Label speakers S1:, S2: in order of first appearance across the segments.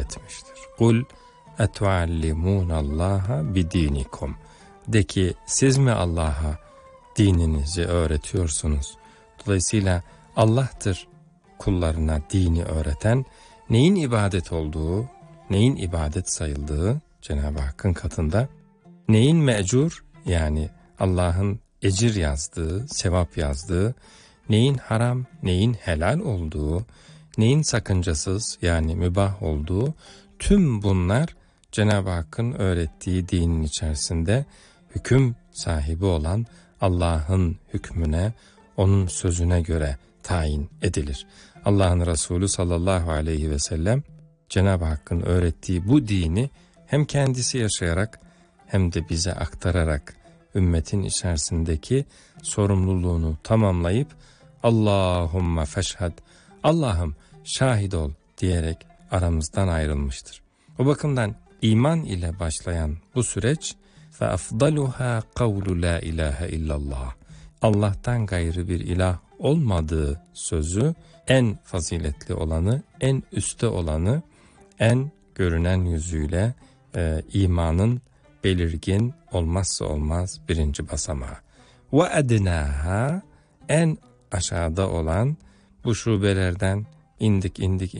S1: öğretmiştir. Kul etuallimunallaha bidinikum. De ki siz mi Allah'a dininizi öğretiyorsunuz? Dolayısıyla Allah'tır kullarına dini öğreten, neyin ibadet olduğu, neyin ibadet sayıldığı Cenab-ı Hakk'ın katında, neyin mecur yani Allah'ın ecir yazdığı, sevap yazdığı, neyin haram, neyin helal olduğu, neyin sakıncasız yani mübah olduğu, tüm bunlar Cenab-ı Hakk'ın öğrettiği dinin içerisinde hüküm sahibi olan Allah'ın hükmüne, onun sözüne göre tayin edilir. Allah'ın Resulü sallallahu aleyhi ve sellem Cenab-ı Hakk'ın öğrettiği bu dini hem kendisi yaşayarak hem de bize aktararak ümmetin içerisindeki sorumluluğunu tamamlayıp Allahümme feşhed, Allah'ım şahit ol diyerek aramızdan ayrılmıştır. O bakımdan iman ile başlayan bu süreç ve afdaluha kavlu la ilahe illallah, Allah'tan gayrı bir ilah olmadığı sözü, en faziletli olanı, en üste olanı, en görünen yüzüyle imanın belirgin olmazsa olmaz birinci basamağı. Ve ednaha, en aşağıda olan, bu şubelerden indik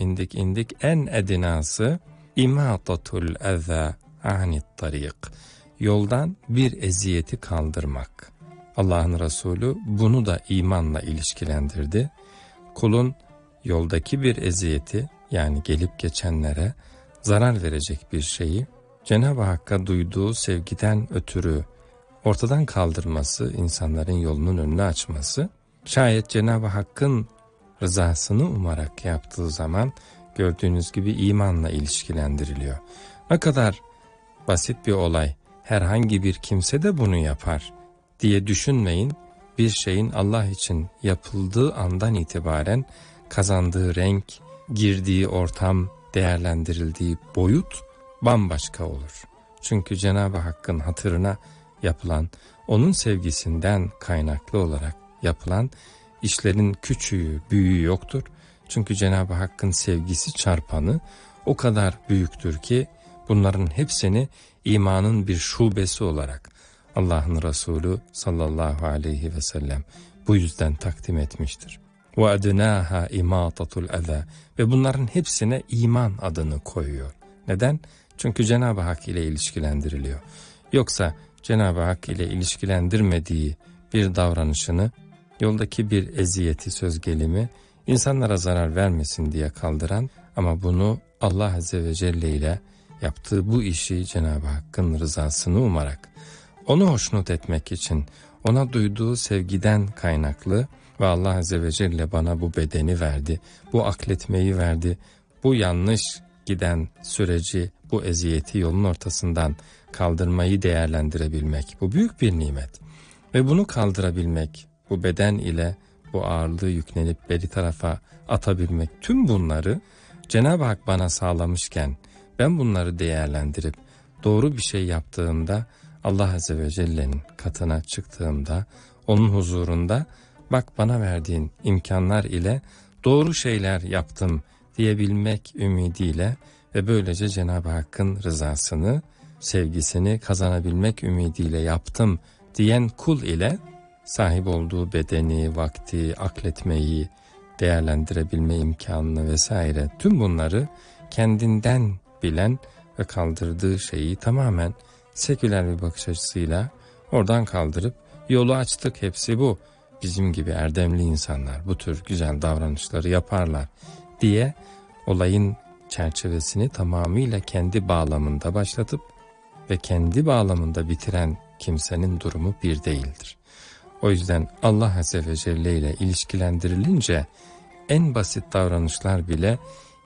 S1: en ednası imatatul eza anit tarik, yoldan bir eziyeti kaldırmak. Allah'ın Resulü bunu da imanla ilişkilendirdi. Kulun yoldaki bir eziyeti, yani gelip geçenlere zarar verecek bir şeyi Cenab-ı Hakk'a duyduğu sevgiden ötürü ortadan kaldırması, insanların yolunun önünü açması, şayet Cenab-ı Hakk'ın rızasını umarak yaptığı zaman gördüğünüz gibi imanla ilişkilendiriliyor. Ne kadar basit bir olay, herhangi bir kimse de bunu yapar diye düşünmeyin. Bir şeyin Allah için yapıldığı andan itibaren kazandığı renk, girdiği ortam, değerlendirildiği boyut bambaşka olur. Çünkü Cenab-ı Hakk'ın hatırına yapılan, onun sevgisinden kaynaklı olarak yapılan işlerin küçüğü, büyüğü yoktur. Çünkü Cenab-ı Hakk'ın sevgisi çarpanı o kadar büyüktür ki bunların hepsini imanın bir şubesi olarak Allah'ın Resulü sallallahu aleyhi ve sellem bu yüzden takdim etmiştir. وَاَدْنَاهَا اِمَاتَةُ الْاَذَى, ve bunların hepsine iman adını koyuyor. Neden? Çünkü Cenab-ı Hak ile ilişkilendiriliyor. Yoksa Cenab-ı Hak ile ilişkilendirmediği bir davranışını, yoldaki bir eziyeti, söz gelimi, insanlara zarar vermesin diye kaldıran ama bunu Allah Azze ve Celle ile yaptığı bu işi Cenab-ı Hakk'ın rızasını umarak, onu hoşnut etmek için, ona duyduğu sevgiden kaynaklı ve Allah Azze ve Celle bana bu bedeni verdi, bu akletmeyi verdi, bu yanlış giden süreci, bu eziyeti yolun ortasından kaldırmayı değerlendirebilmek, bu büyük bir nimet. Ve bunu kaldırabilmek, bu beden ile bu ağırlığı yüklenip beri tarafa atabilmek, tüm bunları Cenab-ı Hak bana sağlamışken, ben bunları değerlendirip doğru bir şey yaptığımda, Allah Azze ve Celle'nin katına çıktığımda, onun huzurunda, bak bana verdiğin imkanlar ile doğru şeyler yaptım diyebilmek ümidiyle ve böylece Cenab-ı Hakk'ın rızasını, sevgisini kazanabilmek ümidiyle yaptım diyen kul ile sahip olduğu bedeni, vakti, akletmeyi, değerlendirebilme imkanını vesaire, tüm bunları kendinden bilen ve kaldırdığı şeyi tamamen seküler bir bakış açısıyla oradan kaldırıp yolu açtık, hepsi bu. Bizim gibi erdemli insanlar bu tür güzel davranışları yaparlar diye olayın çerçevesini tamamıyla kendi bağlamında başlatıp ve kendi bağlamında bitiren kimsenin durumu bir değildir. O yüzden Allah Azze ve Celle ile ilişkilendirilince en basit davranışlar bile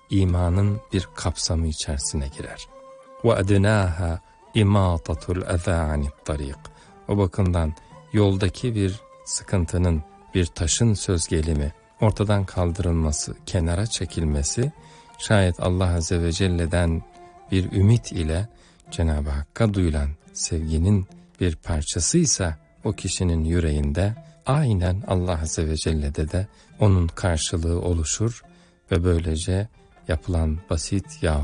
S1: imanın bir kapsamı içerisine girer. وَاَدْنَاهَا اِمَاتَةُ الْاَذَى عَنِ الطَّرِيقِ. O bakımdan yoldaki bir sıkıntının, bir taşın söz gelimi ortadan kaldırılması, kenara çekilmesi, şayet Allah Azze ve Celle'den bir ümit ile Cenab-ı Hakk'a duyulan sevginin bir parçasıysa o kişinin yüreğinde, aynen Allah Azze ve Celle'de de onun karşılığı oluşur ve böylece yapılan basit yahut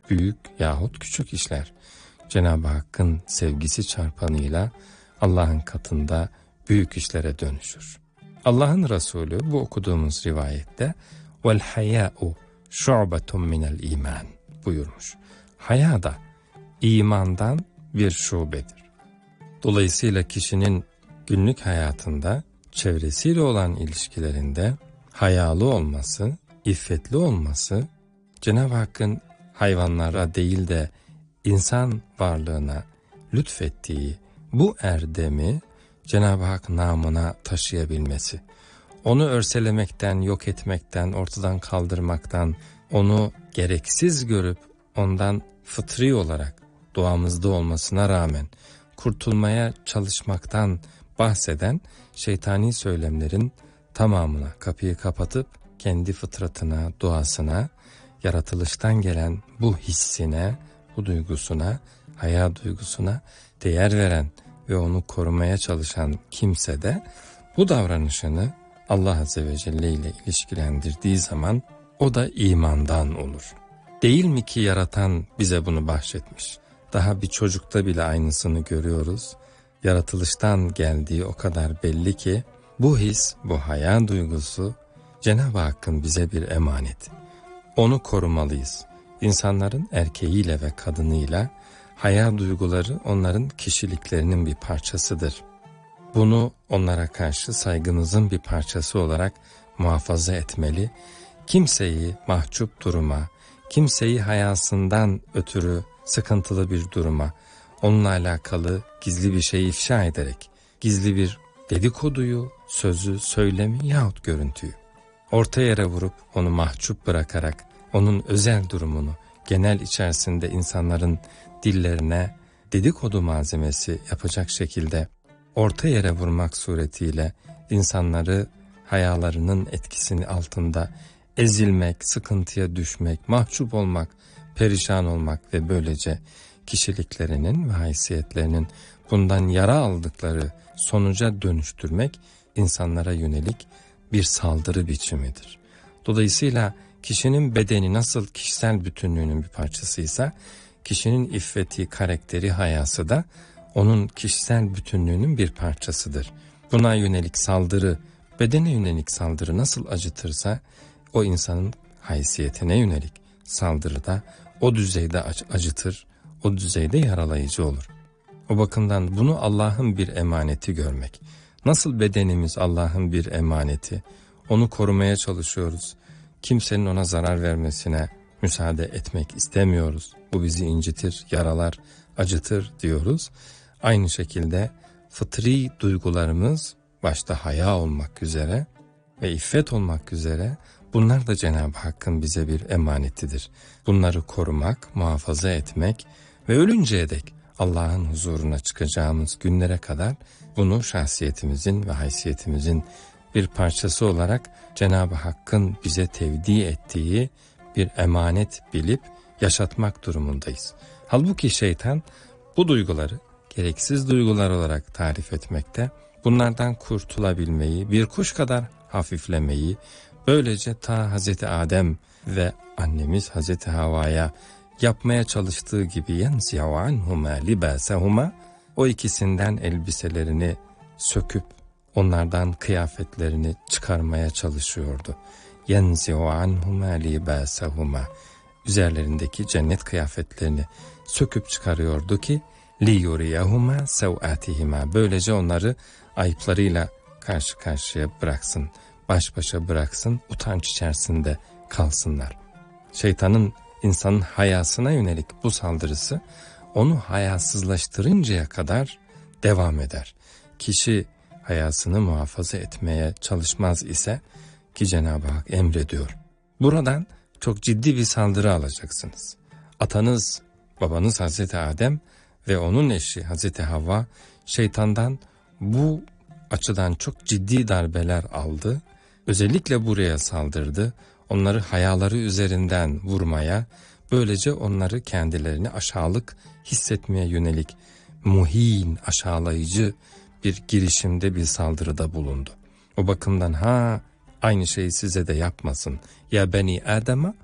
S1: büyük yahut küçük işler Cenab-ı Hakk'ın sevgisi çarpanıyla Allah'ın katında büyük işlere dönüşür. Allah'ın Resulü bu okuduğumuz rivayette vel hayâ'u şu'betun minel iman buyurmuş. Haya da imandan bir şubedir. Dolayısıyla kişinin günlük hayatında çevresiyle olan ilişkilerinde hayalı olması, iffetli olması, Cenab-ı Hakk'ın hayvanlara değil de insan varlığına lütfettiği bu erdemi Cenab-ı Hak namına taşıyabilmesi, onu örselemekten, yok etmekten, ortadan kaldırmaktan, onu gereksiz görüp ondan fıtri olarak doğamızda olmasına rağmen kurtulmaya çalışmaktan bahseden şeytani söylemlerin tamamına kapıyı kapatıp kendi fıtratına, doğasına, yaratılıştan gelen bu hissine, bu duygusuna, haya duygusuna değer veren ve onu korumaya çalışan kimse de bu davranışını Allah Azze ve Celle ile ilişkilendirdiği zaman o da imandan olur. Değil mi ki yaratan bize bunu bahşetmiş? Daha bir çocukta bile aynısını görüyoruz. Yaratılıştan geldiği o kadar belli ki bu his, bu haya duygusu Cenab-ı Hakk'ın bize bir emanet. Onu korumalıyız. İnsanların erkeğiyle ve kadınıyla haya duyguları onların kişiliklerinin bir parçasıdır. Bunu onlara karşı saygımızın bir parçası olarak muhafaza etmeli. Kimseyi mahcup duruma, kimseyi hayasından ötürü sıkıntılı bir duruma, onunla alakalı gizli bir şey ifşa ederek, gizli bir dedikoduyu, sözü, söylemi yahut görüntüyü orta yere vurup onu mahcup bırakarak, onun özel durumunu genel içerisinde insanların dillerine dedikodu malzemesi yapacak şekilde orta yere vurmak suretiyle insanları hayalarının etkisinin altında ezilmek, sıkıntıya düşmek, mahcup olmak, perişan olmak ve böylece kişiliklerinin ve haysiyetlerinin bundan yara aldıkları sonuca dönüştürmek insanlara yönelik bir saldırı biçimidir. Dolayısıyla kişinin bedeni nasıl kişisel bütünlüğünün bir parçasıysa, kişinin iffeti, karakteri, hayası da onun kişisel bütünlüğünün bir parçasıdır. Buna yönelik saldırı, bedene yönelik saldırı nasıl acıtırsa, o insanın haysiyetine yönelik saldırı da o düzeyde acıtır, o düzeyde yaralayıcı olur. O bakımdan bunu Allah'ın bir emaneti görmek. Nasıl bedenimiz Allah'ın bir emaneti, onu korumaya çalışıyoruz. Kimsenin ona zarar vermesine müsaade etmek istemiyoruz. Bu bizi incitir, yaralar, acıtır diyoruz. Aynı şekilde fıtri duygularımız başta haya olmak üzere ve iffet olmak üzere bunlar da Cenab-ı Hakk'ın bize bir emanetidir. Bunları korumak, muhafaza etmek ve ölünceye dek Allah'ın huzuruna çıkacağımız günlere kadar bunu şahsiyetimizin ve haysiyetimizin bir parçası olarak Cenab-ı Hakk'ın bize tevdi ettiği bir emanet bilip yaşatmak durumundayız. Halbuki şeytan bu duyguları gereksiz duygular olarak tarif etmekte, bunlardan kurtulabilmeyi, bir kuş kadar hafiflemeyi, böylece ta Hazreti Adem ve annemiz Hazreti Havva'ya yapmaya çalıştığı gibi يَنْزِعُ عَنْهُمَا لِبَاسَهُمَا o ikisinden elbiselerini söküp onlardan kıyafetlerini çıkarmaya çalışıyordu. يَنْزِعُ عَنْهُمَا لِبَاسَهُمَا üzerlerindeki cennet kıyafetlerini söküp çıkarıyordu ki لِيُرِيَهُمَا سَوْآتِهِمَا böylece onları ayıplarıyla karşı karşıya bıraksın, baş başa bıraksın, utanç içerisinde kalsınlar. Şeytanın insanın hayasına yönelik bu saldırısı onu hayasızlaştırıncaya kadar devam eder. Kişi hayasını muhafaza etmeye çalışmaz ise ki Cenab-ı Hak emrediyor. Buradan çok ciddi bir saldırı alacaksınız. Atanız, babanız Hazreti Adem ve onun eşi Hazreti Havva şeytandan bu açıdan çok ciddi darbeler aldı. Özellikle buraya saldırdı. Onları hayaları üzerinden vurmaya, böylece onları kendilerini aşağılık hissetmeye yönelik muhin, aşağılayıcı bir girişimde, bir saldırıda bulundu. O bakımdan aynı şeyi size de yapmasın. Ya beni Adem'e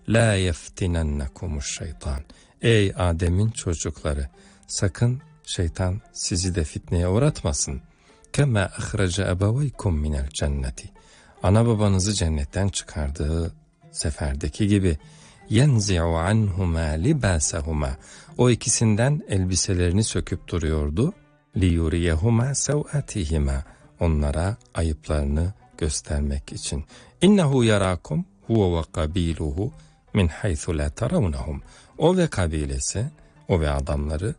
S1: La yeftinennekumuş şeytan. Ey Adem'in çocukları, sakın şeytan sizi de fitneye uğratmasın. Kema ahraca ebeveykum minel cenneti. Ana babanızı cennetten çıkardığı seferdeki gibi. Yenzi'u anhuma libasahuma. O ikisinden elbiselerini söküp duruyordu. Liyuriyehuma sev'atihima. Onlara ayıplarını göstermek için. İnnehu yarakum huve ve kabiluhu min haythu la tarawnahum. O ve kabilesi, o ve adamları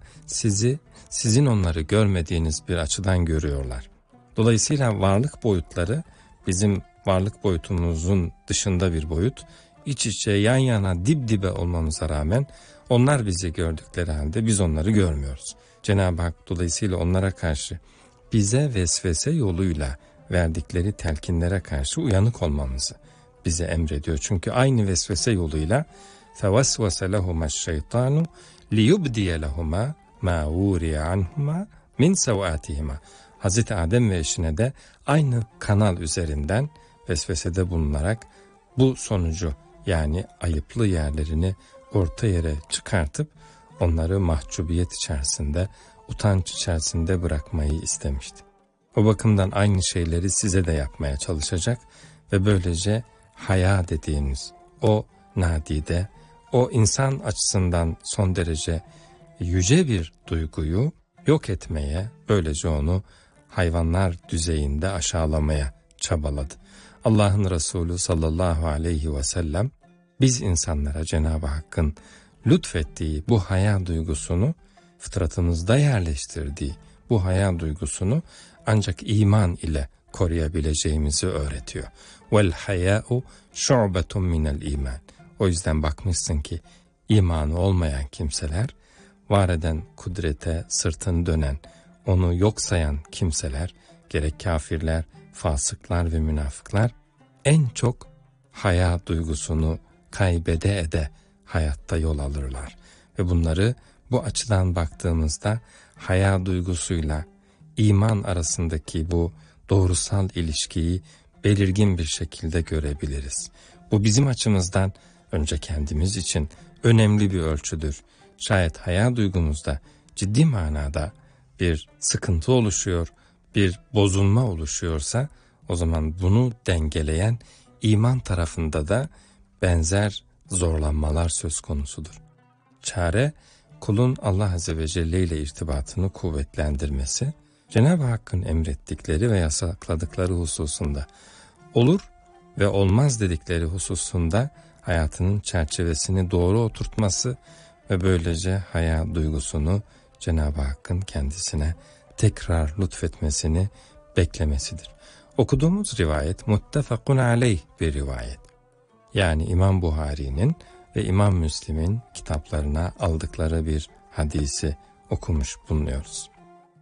S1: sizin onları görmediğiniz bir açıdan görüyorlar. Dolayısıyla varlık boyutları bizim varlık boyutumuzun dışında bir boyut. İç içe, yan yana, dip dibe olmamıza rağmen onlar bizi gördükleri halde biz onları görmüyoruz. Cenab-ı Hak dolayısıyla onlara karşı bize vesvese yoluyla verdikleri telkinlere karşı uyanık olmamızı bize emrediyor. Çünkü aynı vesvese yoluyla فَوَسْوَسَ لَهُمَا الشَّيْطَانُ لِيُبْدِيَ لَهُمَا مَا وُورِيَ عَنْهُمَا مِنْ سَوْآتِهِمَا. Hazreti Adem ve eşine de aynı kanal üzerinden vesvesede bulunarak bu sonucu, yani ayıplı yerlerini orta yere çıkartıp onları mahcubiyet içerisinde, utanç içerisinde bırakmayı istemişti. O bakımdan aynı şeyleri size de yapmaya çalışacak ve böylece haya dediğimiz o nadide, o insan açısından son derece yüce bir duyguyu yok etmeye, böylece onu hayvanlar düzeyinde aşağılamaya çabaladı. Allah'ın Resulü sallallahu aleyhi ve sellem biz insanlara Cenab-ı Hakk'ın lütfettiği bu haya duygusunu, fıtratımızda yerleştirdiği bu haya duygusunu ancak iman ile koruyabileceğimizi öğretiyor. Vel haya'u şu'betun minel iman. O yüzden bakmışsın ki imanı olmayan kimseler, var eden kudrete sırtını dönen, onu yok sayan kimseler, gerek kafirler, fasıklar ve münafıklar en çok haya duygusunu kaybede ede hayatta yol alırlar. Ve bunları bu açıdan baktığımızda haya duygusuyla iman arasındaki bu doğrusal ilişkiyi belirgin bir şekilde görebiliriz. Bu bizim açımızdan önce kendimiz için önemli bir ölçüdür. Şayet haya duygumuzda ciddi manada bir sıkıntı oluşuyor, bir bozulma oluşuyorsa o zaman bunu dengeleyen iman tarafında da benzer zorlanmalar söz konusudur. Çare kulun Allah Azze ve Celle ile irtibatını kuvvetlendirmesi, Cenab-ı Hakk'ın emrettikleri ve yasakladıkları hususunda, olur ve olmaz dedikleri hususunda hayatının çerçevesini doğru oturtması ve böylece haya duygusunu Cenab-ı Hakk'ın kendisine tekrar lütfetmesini beklemesidir. Okuduğumuz rivayet muttefakun aleyh bir rivayet. Yani İmam Buhari'nin ve İmam Müslim'in kitaplarına aldıkları bir hadisi okumuş bulunuyoruz.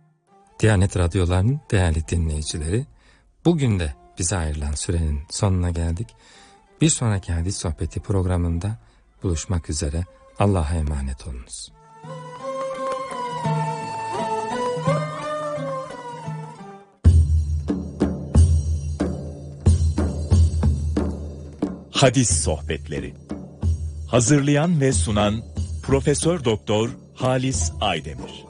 S1: Diyanet Radyoları'nın değerli dinleyicileri, bugün de bize ayrılan sürenin sonuna geldik. Bir sonraki hadis sohbeti programında buluşmak üzere. Allah'a emanet olunuz.
S2: Hadis sohbetleri. Hazırlayan ve sunan Profesör Doktor Halis Aydemir.